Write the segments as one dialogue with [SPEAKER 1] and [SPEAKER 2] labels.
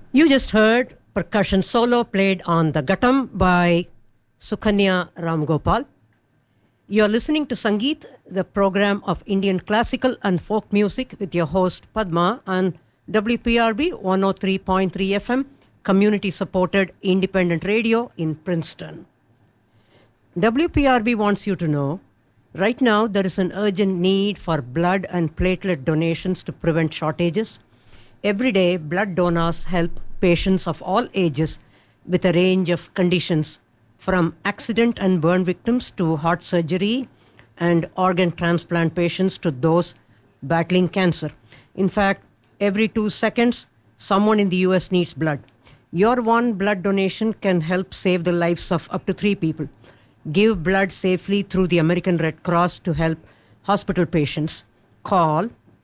[SPEAKER 1] You just heard percussion solo played on the Ghatam by Sukanya Ramgopal. You're listening to Sangeet, the program of Indian classical and folk music with your host Padma on WPRB 103.3 FM, community-supported independent radio in Princeton. WPRB wants you to know, right now there is an urgent need for blood and platelet donations to prevent shortages. Every day, blood donors help patients of all ages with a range of conditions, from accident and burn victims to heart surgery and organ transplant patients to those battling cancer. In fact, every 2 seconds, someone in the US needs blood. Your one blood donation can help save the lives of up to 3 people. Give blood safely through the American Red Cross to help hospital patients. Call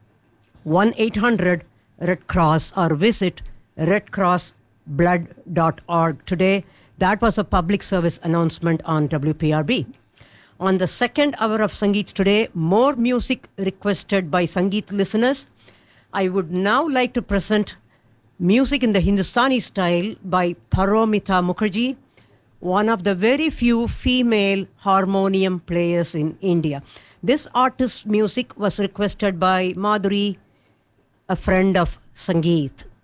[SPEAKER 1] 1-800-RED Cross or visit redcrossblood.org today. That was a public service announcement on WPRB. On the second hour of Sangeet today, more music requested by Sangeet listeners. I would now like to present music in the Hindustani style by Paromita Mukherjee, one of the very few female harmonium players in India. This artist's music was requested by Madhuri, a friend of Sangeet.